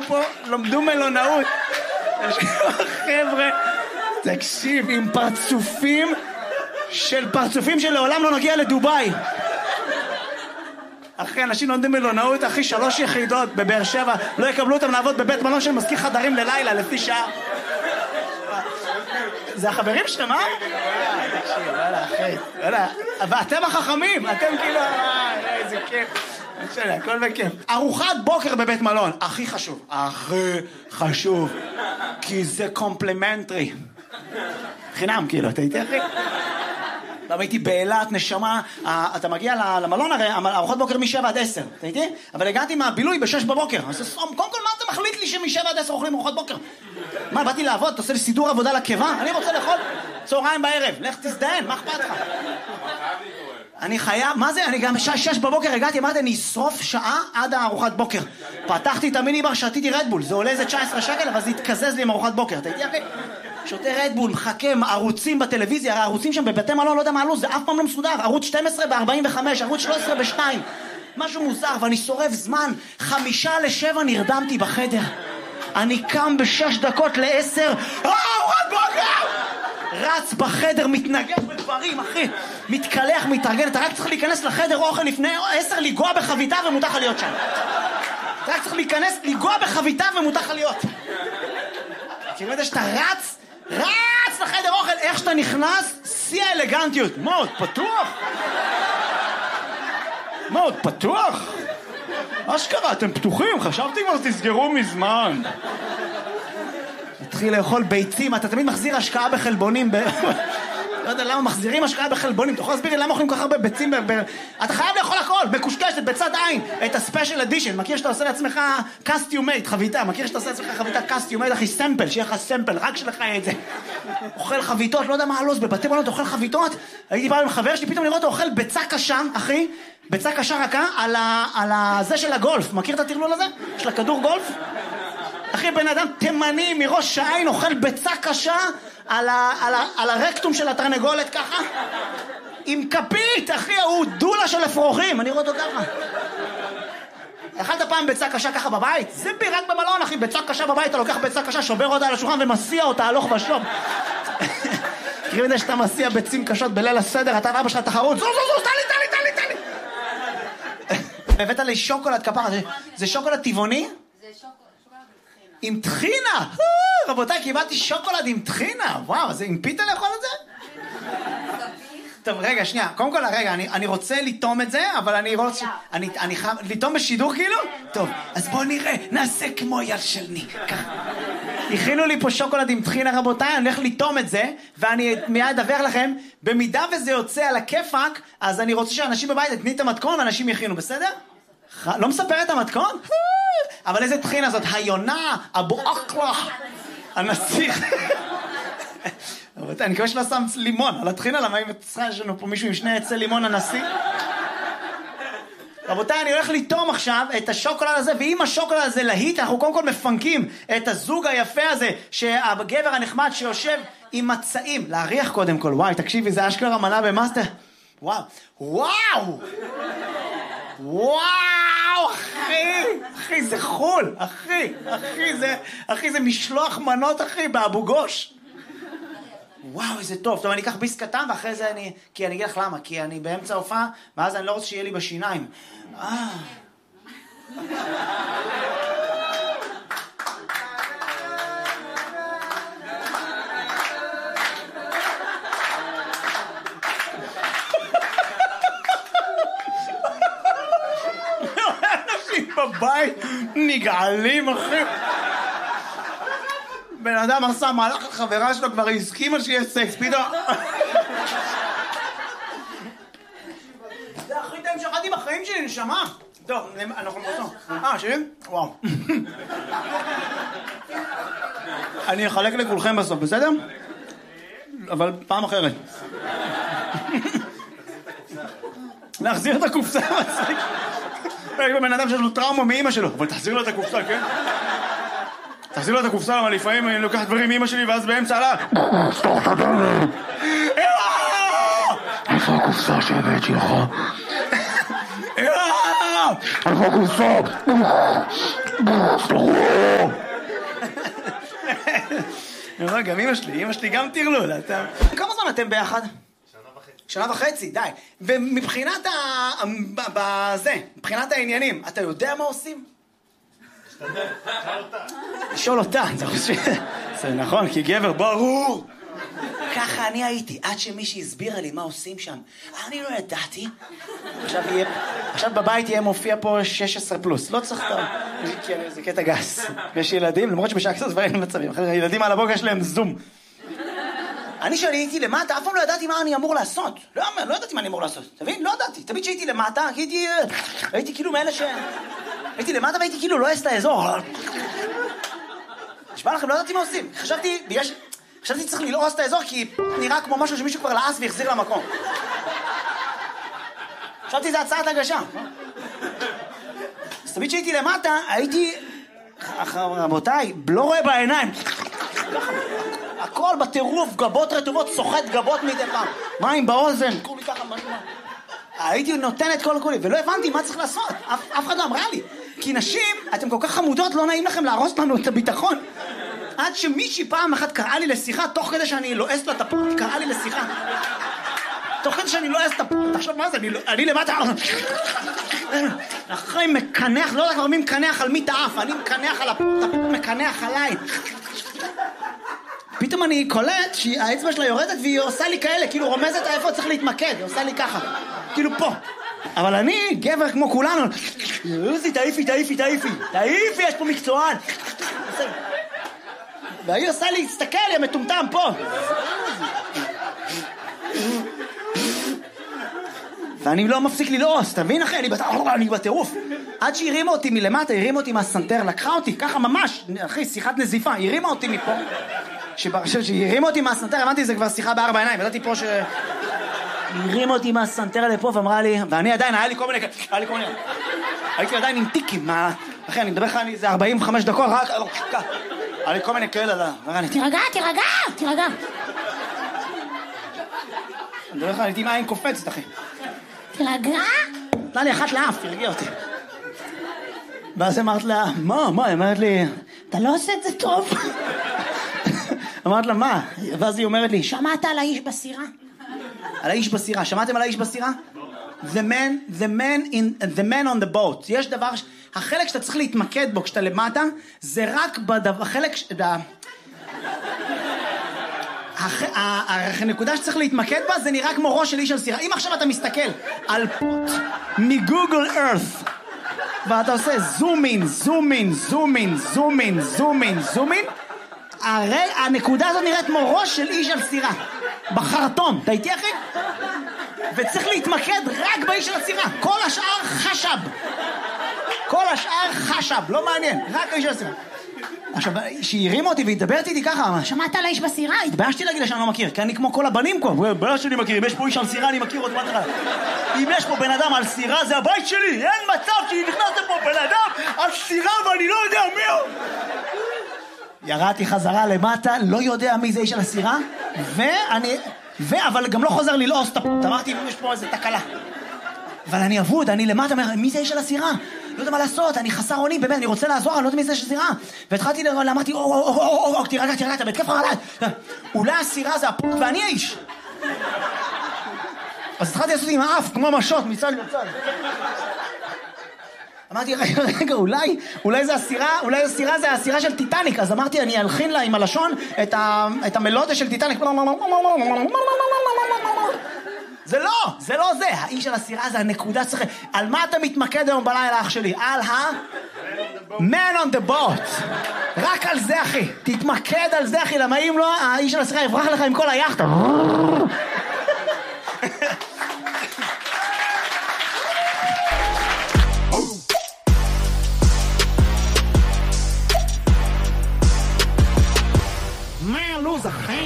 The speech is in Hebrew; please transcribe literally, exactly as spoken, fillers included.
פה למדו מלונאות. יש חבר'ה, תקשיב, עם פרצופים של פרצופים שלעולם לא נגיע לדוביי. אחי, אנשים לומדים מלונאות, אחי, שלוש יחידות בבאר שבע, לא יקבלו אותם לעבוד בבית מלון של מזכיר חדרים ללילה, לפי שעה. זה החברים שלהם, אה? תקשיב, וואלה, אחי, וואלה. ואתם החכמים, אתם כאילו, איזה כיף. משנה, הכל בכיף. ארוחת בוקר בבית מלון, הכי חשוב. הכי חשוב. כי זה קומפלימנטרי. חינם, כאילו, אתה איתי, אחי? פעם הייתי באילת, נשמה, אתה מגיע למלון הרי, ארוחת בוקר משבע עד עשר, אתה איתי? אבל הגעתי מהבילוי בשש בבוקר. אז קודם כל, מה אתה מחליט לי שמשבע עד עשר אוכלים ארוחת בוקר? מה, באתי לעבוד, אתה עושה לי סידור עבודה לקיבה? אני רוצה לאכול צהריים בערב, לך תזדיין, מה אכפת לך? אני חייב, מה זה? אני גם שש בבוקר הגעתי, אמרתי, אני אשרוף שעה עד הארוחת בוקר. פתחתי את המיני בר, שתיתי רדבול, זה עולה איזה תשע עשרה שקל, אבל זה התקזז לי עם ארוחת בוקר, אתה איתי, אחי? שותה רדבול, מחכה, ערוצים בטלוויזיה, הערוצים שם בבתי מלון, לא יודע מה עלו, זה אף פעם לא מסודר, ערוץ שתים עשרה ב-ארבעים וחמש, ערוץ שלוש עשרה ב-שתיים, משהו מוזר, ואני שורף זמן, חמישה לשבע נרדמתי בחדר, אני קם בשש דקות לעשר, אה, ארוחת בוקר! רץ בחדר, מתנגד בדברים, אחי, מתקלח, מתארגן, אתה רק צריך להיכנס לחדר אוכל לפני עשר, לגוע בחביתה ומותר לך להיות שם. אתה רק צריך להיכנס, לגוע בחביתה ומותר לך להיות. כאילו יודע שאתה רץ, רץ לחדר אוכל, איך שאתה נכנס, שיא האלגנטיות. מה עוד פתוח? מה עוד פתוח? אשכרה, אתם פתוחים, חשבתי כבר תסגרו מזמן. התחיל לאכול ביצים, אתה תמיד מחזיר השקעה בחלבונים, לא יודע למה מחזירים השקעה בחלבונים, אתה יכול להסביר לי למה אוכלים כל כך הרבה ביצים, אתה חייב לאכול הכל, מקושקשת, בצד עין, את הספיישל אדישן, מכיר שאתה עושה לעצמך קסטיומייד, חביתה, מכיר שאתה עושה לעצמך חביתה קסטיומייד, אחי, סמפל, שיהיה לך סמפל, רק שלך את זה. אוכל חביתות, לא יודע מה הלו"ז, בבתי מלון אתה אוכל חביתות, הייתי בא עם חבר שלי, פתאום לראות, אוכל ביצה קשה, אחי, ביצה קשה רכה, על הזה של הגולף, מכיר את הטרלול הזה? של הכדור גולף? אחי, בן אדם תימני מראש העין אוכל ביצה קשה על, ה, על, ה, על הרקטום של התרנגולת ככה עם כפית, אחי, הוא דולה של אפרוחים, אני רואה אותו ככה. אכלת פעם ביצה קשה ככה בבית? זה בי רק במלון, אחי, ביצה קשה בבית, אתה לוקח ביצה קשה, שובר אותה על השולחן ומסיע אותה הלוך ושוב. תראי מדי שאתה מסיע ביצים קשות בליל הסדר, אתה ואבא שלך תחרות, זו זו זו, תן לי, תן לי, תן לי, תן לי. הבאת לי שוקולד כפרה, זה, זה שוקולד טבעוני? זה שוקולד. עם טחינה! רבותיי, קיבלתי שוקולד עם טחינה! וואו, זה עם פיתה לאכול את זה? טוב, רגע, שנייה. קודם כל, רגע, אני, אני רוצה לטום את זה, אבל אני רוצה... אני, אני חייב... לטום בשידור כאילו? טוב, אז בואו נראה. נעשה כמו יד של ניק. ככה. הכינו לי פה שוקולד עם טחינה, רבותיי, אני הולך לטום את זה, ואני מיד אדווח לכם, במידה וזה יוצא על הכיפק, אז אני רוצה שאנשים בבית יתני את המתכון, ואנשים יכינו, בסדר? לא מספר את המתכון? אבל איזה טחינה זאת? היונה, אבו אקלה, הנסיך. אני מקווה שלא שם לימון על הטחינה, למה אם צריכה יש לנו פה מישהו עם שני עצי לימון הנשיא? רבותיי, אני הולך לטום עכשיו את השוקולד הזה, ואם השוקולד הזה להיט, אנחנו קודם כל מפנקים את הזוג היפה הזה, שהגבר הנחמד שיושב עם מצעים. להריח קודם כל, וואי, תקשיבי, זה אשכרה מנה במאסטר. וואו, וואו! וואו, אחי, אחי, זה חול, אחי, אחי, זה, אחי, זה משלוח מנות, אחי, באבו גוש. וואו, איזה טוב. טוב, אני אקח ביס קטן, ואחרי זה אני, כי אני אגיד לך למה, כי אני באמצע הופעה, ואז אני לא רוצה שיהיה לי בשיניים. אה. בבית נגעלים, אחי. בן אדם עשה מהלך לחברה שלו, כבר הסכימה שיהיה סקס, פתאום. זה הכי טעים שאכלתי בחיים שלי, נשמה. טוב, אנחנו נבוא. אה, שלי? וואו. אני אחלק לכולכם בסוף, בסדר? אבל פעם אחרת. להחזיר את הקופסה מצחיק. יש בן אדם שיש לו טראומה מאמא שלו, אבל תחזיר לו את הקופסה, כן? תחזיר לו את הקופסה, למה לפעמים אני לוקח דברים מאמא שלי ואז באמצע עלה. סתוך את הדלת. איפה הקופסה שהבאת שלך? איפה הקופסה? לא, גם אמא שלי, אמא שלי גם תרלול. כמה זמן אתם ביחד? שנה וחצי. שנה וחצי, די. ומבחינת ה... בזה, מבחינת העניינים, אתה יודע מה עושים? שאל אותה. לשאול אותה, זה נכון, כי גבר ברור. ככה אני הייתי, עד שמישהי הסבירה לי מה עושים שם. אני לא ידעתי. עכשיו יהיה, עכשיו בבית יהיה מופיע פה שש עשרה פלוס. לא צריך טוב. זה קטע גס. יש ילדים, למרות שבשעה כזאת דברים מצבים. ילדים על הבוקר יש להם זום. אני שהייתי למטה, אף פעם לא ידעתי מה אני אמור לעשות. לא, לא ידעתי מה אני אמור לעשות. תבין? לא ידעתי. תמיד שהייתי למטה, הייתי, הייתי כאילו מאלה ש... הייתי למטה והייתי כאילו לא אעש את האזור. נשמע לכם, לא ידעתי מה עושים. חשבתי, בגלל ש... חשבתי צריך ללעוס את האזור כי נראה כמו משהו שמישהו כבר לעס והחזיר למקום. חשבתי זה הצעת הגשה. אז תמיד שהייתי למטה, הייתי... רבותיי, לא רואה בעיניים. הכל בטירוף, גבות רטובות, סוחט גבות מדי פעם. מים באוזן, כולי ככה משהו. הייתי נותן את כל כולי, ולא הבנתי מה צריך לעשות. אף, אף אחד לא אמרה לי. כי נשים, אתם כל כך חמודות, לא נעים לכם להרוס לנו את הביטחון. עד שמישהי פעם אחת קראה לי לשיחה, תוך כדי שאני לועס לה את הפות, קראה לי לשיחה. תוך כדי שאני לועס את הפות, תחשוב מה זה, אני, אני למטה... אחרי מקנח, לא יודע כבר מי מקנח על מי תאף, אני מקנח על הפות, הפות מקנח עליי. פתאום אני קולט שהאצבע שלה יורדת והיא עושה לי כאלה, כאילו רומזת איפה צריך להתמקד, היא עושה לי ככה, כאילו פה. אבל אני, גבר כמו כולנו, יוזי, תעיפי, תעיפי, תעיפי, תעיפי, יש פה מקצוען. והיא עושה לי, תסתכל, היא מטומטם פה. ואני לא מפסיק ללעוס, אתה מבין אחי? אני, בת... אני בטירוף. עד שהרימה אותי מלמטה, הרימה אותי מהסנטר, לקחה אותי, ככה ממש, אחי, שיחת נזיפה, הרימה אותי מפה. שהרימה אותי מהסנטר, הבנתי, זה כבר שיחה בארבע עיניים, ידעתי פה ש... הרימה אותי מהסנטר לפה ואמרה לי, ואני עדיין, היה לי כל מיני, היה לי כל מיני, הייתי עדיין עם טיקים, מה... אחי, אני מדבר לך, אני איזה ארבעים וחמש דקות, רק... היה לי כל מיני כאלה, ואני, תירגע, תירגע, תירגע. אני מדבר לך, הייתי עם עין קופצת, אחי. תירגע? נתנה לי אחת לאף, תרגיע אותי. ואז אמרת לה, מה, מה? אמרת לי, אתה לא עושה את זה טוב. אמרת לה, מה? ואז היא אומרת לי, שמעת על האיש בסירה? על האיש בסירה, שמעתם על האיש בסירה? The man, the man in, the man on the boat. יש דבר, החלק שאתה צריך להתמקד בו כשאתה למטה, זה רק בדבר, החלק, הנקודה שצריך להתמקד בה, זה נראה כמו ראש של איש על סירה. אם עכשיו אתה מסתכל על פוט מגוגל ארת, ואתה עושה זום אין, זום אין, זום אין, זום אין, זום אין, זום אין, הרי הנקודה הזאת נראית כמו ראש של איש על סירה. בחרטום, אתה איתי אחי? וצריך להתמקד רק באיש של הסירה. כל השאר חשב. כל השאר חשב, לא מעניין. רק האיש של הסירה. עכשיו, שהיא הרימה אותי והתדברת איתי ככה, שמעת על האיש בסירה? התביישתי להגיד לה שאני לא מכיר, כי אני כמו כל הבנים פה. בעיה שאני מכיר, אם יש פה איש על סירה, אני מכיר עוד מה תראה. אם יש פה בן אדם על סירה, זה הבית שלי. אין מצב שנכנס לפה בן אדם על סירה ואני לא יודע מי הוא. ירדתי חזרה למטה, לא יודע מי זה איש על הסירה, ואני... ו... אבל גם לא חוזר ללעוס את הפות. אמרתי, יש פה איזה תקלה. אבל אני אבוד, אני למטה, מי זה איש על הסירה? לא יודע מה לעשות, אני חסר אונים, באמת, אני רוצה לעזור, אני לא יודע מי זה איש על הסירה. והתחלתי, אמרתי, או, או, או, או, או, תירגע, תירגע, אתה בתקף חרדה. אולי הסירה זה הפות ואני האיש. אז התחלתי לעשות עם האף, כמו משות, מצד לצד. אמרתי, רגע, רגע, אולי, אולי זה הסירה, אולי הסירה זה הסירה של טיטניק. אז אמרתי, אני אלחין לה עם הלשון את, ה, את המלודיה של טיטניק. זה לא, זה לא זה. האיש של הסירה זה הנקודה צריך... על מה אתה מתמקד היום בלילה, אח שלי? על ה... Man on the boat. רק על זה, אחי. תתמקד על זה, אחי. למה אם לא, האיש של הסירה יברח לך עם כל היחד. מה הלוז, אחי?